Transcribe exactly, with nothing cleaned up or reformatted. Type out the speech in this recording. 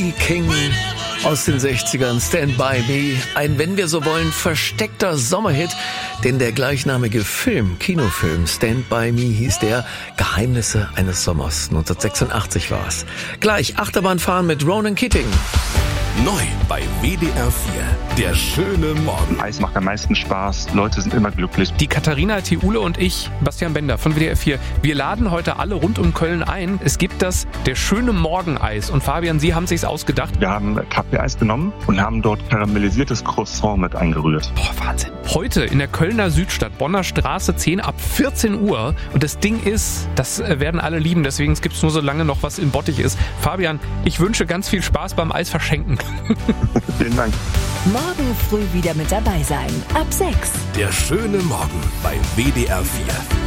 B King aus den sechzigern, Stand By Me. Ein, wenn wir so wollen, versteckter Sommerhit, denn der gleichnamige Film, Kinofilm Stand By Me hieß der, Geheimnisse eines Sommers. neunzehnhundertsechsundachtzig war es. Gleich Achterbahnfahren mit Ronan Keating. Neu bei W D R vier, der schöne Morgen. Eis macht am meisten Spaß, Leute sind immer glücklich. Die Katharina Thiule und ich, Bastian Bender von W D R vier, wir laden heute alle rund um Köln ein. Es gibt das der schöne Morgen-Eis. Und Fabian, Sie haben sich's ausgedacht. Wir haben Kaffee-Eis genommen und haben dort karamellisiertes Croissant mit eingerührt. Boah, Wahnsinn. Heute in der Kölner Südstadt, Bonner Straße zehn ab vierzehn Uhr. Und das Ding ist, das werden alle lieben, deswegen gibt's nur so lange noch, was in Bottich ist. Fabian, ich wünsche ganz viel Spaß beim Eis verschenken. Vielen Dank. Morgen früh wieder mit dabei sein. Ab sechs. Der schöne Morgen bei W D R vier.